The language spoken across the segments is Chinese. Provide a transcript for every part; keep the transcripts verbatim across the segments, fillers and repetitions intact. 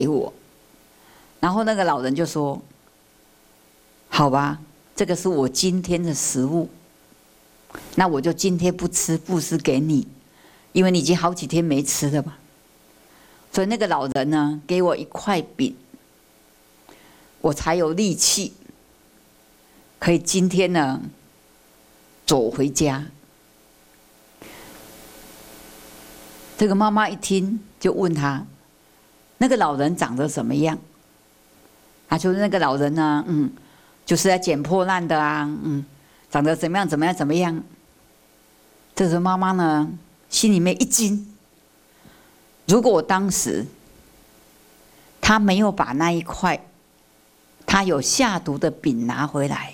给我。然后那个老人就说：“好吧，这个是我今天的食物，那我就今天不吃，布施给你，因为你已经好几天没吃了嘛。”所以那个老人呢，给我一块饼，我才有力气，可以今天呢走回家。这个妈妈一听就问他，那个老人长得怎么样？他说那个老人呢，嗯，就是在捡破烂的啊，嗯，长得怎么样怎么样怎么样。这时候妈妈呢，心里面一惊，如果我当时他没有把那一块他有下毒的饼拿回来，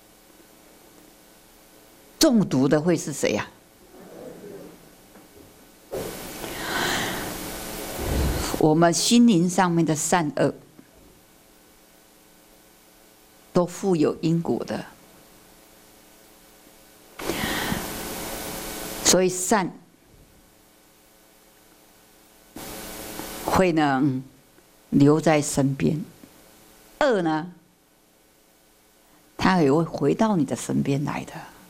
中毒的会是谁呀、啊？我们心灵上面的善恶都富有因果的，所以善会呢留在身边，恶呢，它也会回到你的身边来的。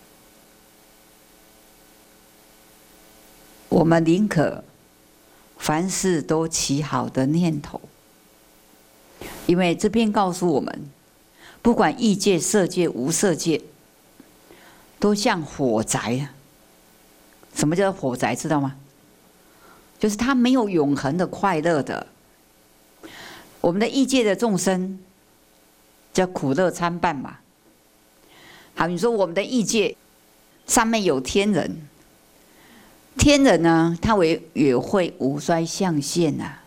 我们宁可凡事都起好的念头，因为这边告诉我们，不管异界、色界、无色界，都像火宅。什么叫火宅？知道吗？就是它没有永恒的快乐的。我们的异界的众生叫苦乐参半嘛。好，你说我们的异界上面有天人，天人呢，他为也会无衰相现啊。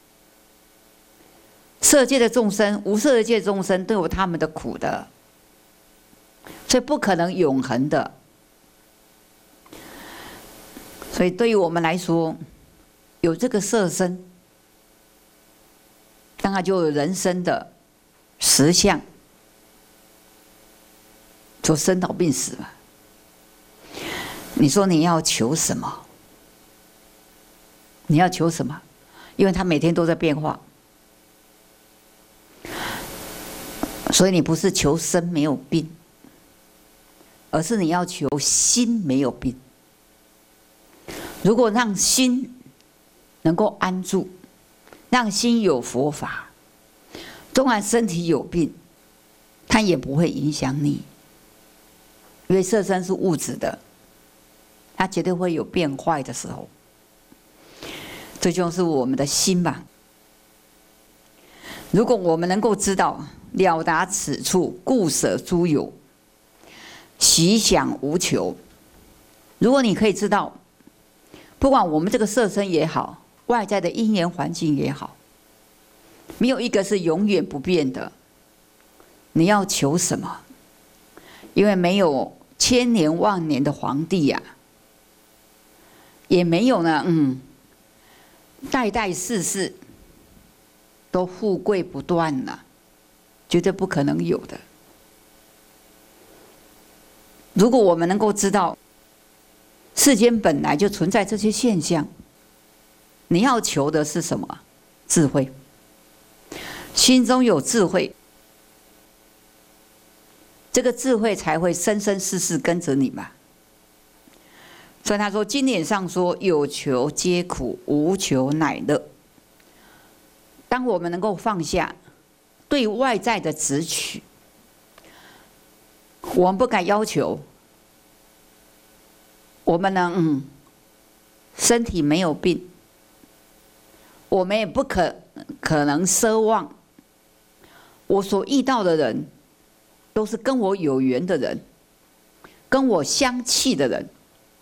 色界的众生、无色界的众生都有他们的苦的，所以不可能永恒的。所以对于我们来说，有这个色身，当然就有人生的实相，就生老病死嘛。你说你要求什么？你要求什么？因为它每天都在变化，所以你不是求生没有病，而是你要求心没有病。如果让心能够安住，让心有佛法，纵然身体有病，它也不会影响你，因为色身是物质的，它绝对会有变坏的时候。这就是我们的心吧。如果我们能够知道了达此处，故舍诸有，习想无求。如果你可以知道，不管我们这个色身也好，外在的因缘环境也好，没有一个是永远不变的。你要求什么？因为没有千年万年的皇帝呀、啊，也没有呢，嗯，代代世世都富贵不断了，绝对不可能有的。如果我们能够知道，世间本来就存在这些现象，你要求的是什么？智慧。心中有智慧，这个智慧才会生生世世跟着你嘛。所以他说，经典上说，有求皆苦，无求乃乐。当我们能够放下对外在的执取，我们不敢要求，我们呢，嗯，身体没有病，我们也不可可能奢望我所遇到的人都是跟我有缘的人，跟我相契的人。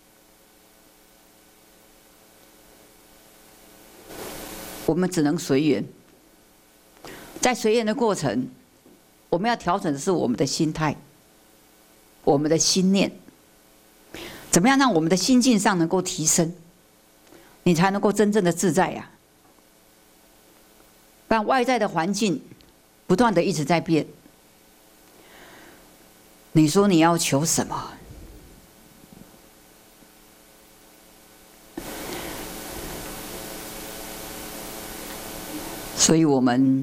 我们只能随缘，在随缘的过程，我们要调整的是我们的心态，我们的心念，怎么样让我们的心境上能够提升，你才能够真正的自在呀、啊。不然外在的环境不断的一直在变，你说你要求什么？ 所以我们